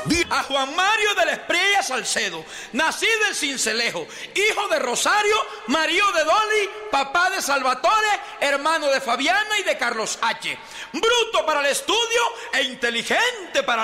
A Juan Mario de la Espriella Salcedo, nacido en Cincelejo, hijo de Rosario, marido de Dolly, papá de Salvatore, hermano de Fabiana y de Carlos H. Bruto para el estudio e inteligente para